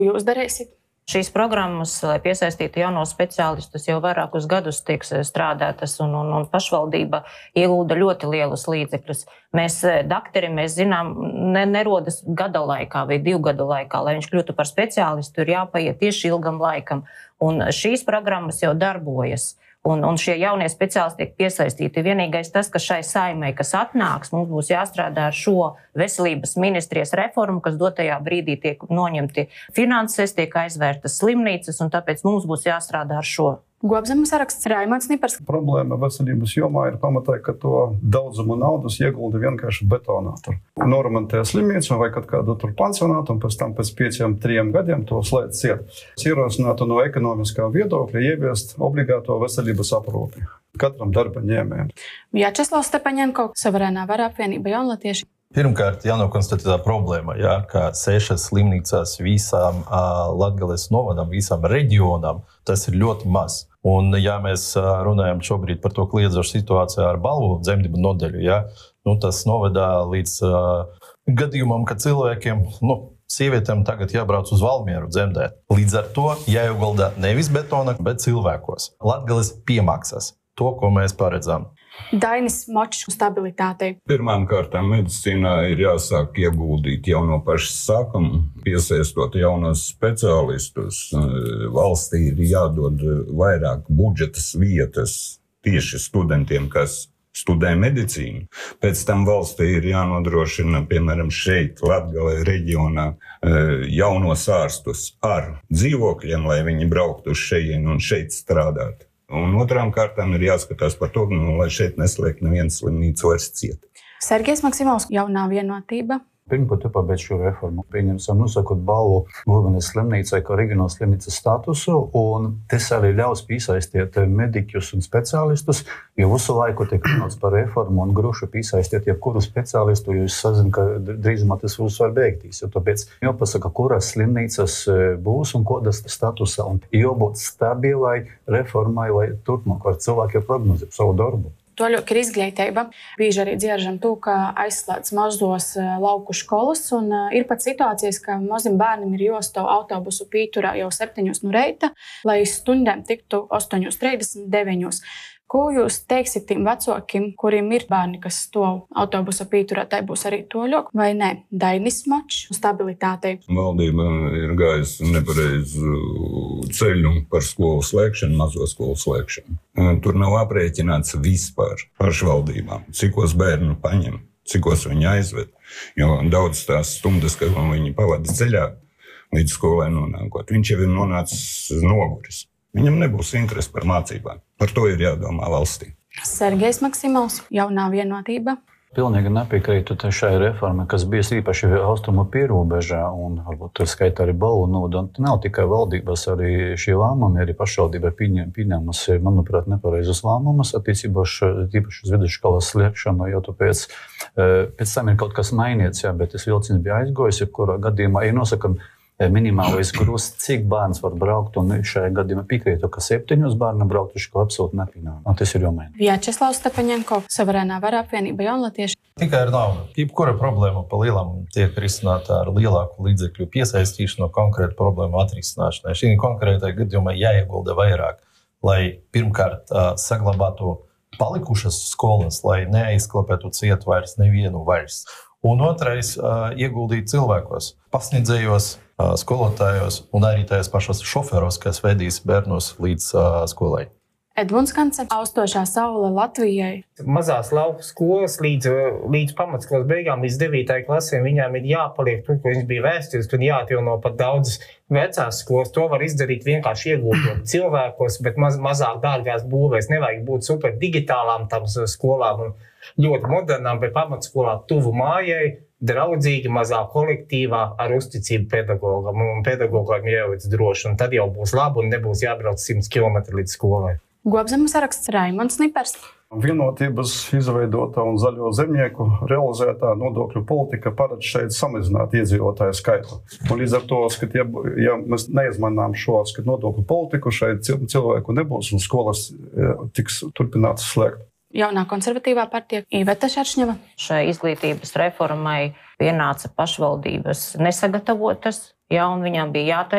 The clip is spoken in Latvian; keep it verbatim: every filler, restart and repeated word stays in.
jūs darīsiet? Šīs programmas, lai piesaistītu jaunos speciālistus, jau vairākus gadus tiek strādātas, un, un, un pašvaldība iegulda ļoti lielus līdzekļus. Mēs, dakteri, mēs zinām, ne, nerodas gada laikā vai divu gadu laikā. Lai viņš kļūtu par speciālistu, ir jāpaiet tieši ilgam laikam. Un šīs programmas jau darbojas. Un, un šie jaunie speciālisti tiek piesaistīti. Vienīgais tas, ka šai saimei, kas atnāks, mums būs jāstrādā ar šo veselības ministrijas reformu, kas dotajā brīdī tiek noņemti finanses, tiek aizvērtas slimnīcas, un tāpēc mums būs jāstrādā ar šo. Gobzemes saraksts Raimonds Nipars. Problēma veselības jomā ir pamatā, ka to daudzumu naudas iegulda vienkārši betonā. Tur noremontē slimnīcu vai kaut kādu tur pansionātu, un pēc tam pēc pieciem, trijiem gadiem to slēdz ciet. Ierosinātu no ekonomiskā viedokļa ieviest obligāto veselības aprūpi katram darba ņēmējam. Vjačeslavs Stepaņenko, Suverēnā vara apvienība Jaunlatieši. Pirmkārt, jānokonstatē tā problēma, jā, ka sešas slimnīcās visām uh, Latgales novadam, visām reģionam, tas ir ļoti maz. Un, ja mēs uh, runājam šobrīd par to kliedzošu situāciju ar balvu dzemdību nodeļu, jā, nu, tas novedā līdz uh, gadījumam, ka cilvēkiem, nu, sievietēm tagad jābrauc uz Valmieru dzemdēt. Līdz ar to jāiegulda nevis betona, bet cilvēkos. Latgales piemaksas to, ko mēs paredzam. Dainis Močs stabilitātei. Pirmām kārtām medicīnā ir jāsāk ieguldīt jau no paša sākuma, piesaistot jaunos speciālistus. Valstī ir jādod vairāk budžetas vietas tieši studentiem, kas studē medicīnu. Pēc tam valstī ir jānodrošina, piemēram, šeit, Latgalē reģionā, jaunos ārstus ar dzīvokļiem, lai viņi brauktu uz šejienu un šeit strādāt. Un otrām kārtām ir jāskatās par to, nu, lai šeit neslēgt neviens slimnīcu vairs ciet. Sergejs Maksimovs, Jaunā vienotība. Pirmkārt, pabeidz šo reformu. Pieņemsim, nosakot balvu Gulbenes slimnīcai kā reģionālas slimnīcas statusu, un tas arī ļaus piesaistīt mediķus un speciālistus, jo visu laiku tiek runāts par reformu un gruši piesaistīt jebkuru speciālistu, jo es sazinu, ka drīzumā tas viss var beigtīs. Jo tāpēc jāpasaka, kuras slimnīcas būs un kādas statusā, un jābūt stabilai reformai, lai turpmāk var cilvēki prognozēt savu darbu. Toļok ir izglītība. Bieži arī dzieržam to, ka aizslēdz mazos lauku skolas, un ir pat situācijas, ka mazim bērnam ir jāstāv autobusu pīturā jau septiņos no reita, lai stundēm tiktu astoņos trīsdesmit deviņos. Ko jūs teiksiet tiem vecākiem, kuriem ir bērni, kas stāv autobusa pīturā, tai būs arī toļok, vai ne? Dainis Močs stabilitātei. Valdība ir gājusi nepareizu ceļu par skolu slēgšanu, mazo skolu slēgšanu. Tur nav aprēķināts vispār pašvaldībām, cikos bērnu paņem, cikos viņi aizved. Jo daudz tās stundas, kad viņi pavada ceļā līdz skolai nonākot, viņš jau ir nonācis noguris. Viņam nebūs interesi par mācībām. Par to ir jādomā valstī. Sergejs Maksimovs, Jaunā vienotība. Pilnīgi nepiekrītu šai reformai, kas bija īpaši austrumu pierobežā, un varbūt tur skaitā arī balvu nodu. Nav tikai valdības, arī šī lēmumi, arī pašvaldība pieņēmusi, manuprāt, nepareizus lēmumus attiecībā īpaši uz vidusskolas slēgšanu, jo tāpēc pēc tam ir kaut kas mainīts, jā, bet tas vilciens bija aizgojis, jebkurā gadījumā ir nosakam minimālais grūsts, cik bērns var braukt, un šajā gadījumā piekrītu, ka septiņos bērnam braukt uz ko absolūti nepieņēma. Un tas ir jāmaina. Vjačeslavs Stepaņenko, Suverēnā vara apvienība Jaunlatieši. Tikai ar naudu. Jebkura problēma pa lielam tiek risināta ar lielāku līdzekļu piesaistīšanu, konkrētu problēmu atrisināšanai. Šī konkrētai gadījumā jāiegulda vairāk, lai pirmkārt uh, saglabātu palikušas skolas, lai neaizklapētu ciet vairs nevienu vairs. Un otrais uh, ieguldīt cilvēkos, pasniedzējos, uh, skolotājos un arī tajos pašos šoferos, kas vedīs bērnus līdz uh, skolai. Edmunds Kance, Austošā saule Latvijai. Mazās lauku skolas līdz, līdz pamatskolas beigām, līdz devītajai klasēm, viņām ir jāpaliek tur, ko viņas bija vēstures, un jāatjauno pat daudzas vecās skolas. To var izdarīt vienkārši ieguldot cilvēkos, bet maz, mazāk dārgās būvēs. Nevajag būt super digitālām tam skolām un ļoti modernām, bet pamatskolā tuvu mājai, draudzīgi, mazā kolektīvā, ar uzticību pedagogam. Un pedagogam jāielic droši, un tad jau būs labi un nebūs jābrauc simts kilometri līdz skolai. Gobzemes saraksts Raimonds Nipars. Vienotības izveidotā un zaļo zemnieku realizētā nodokļu politika paredz šeit samazināt iedzīvotāju skaitu. Un līdz ar to, ka ja, ja mēs neizmainām šo nodokļu politiku, šeit cilvēku nebūs un skolas tiks turpināts slēgt. Jaunā konservatīvā partija Iveta Šaršņeva. Šai izglītības reformai pienāca pašvaldības nesagatavotas, ja, un viņām bija jātaisa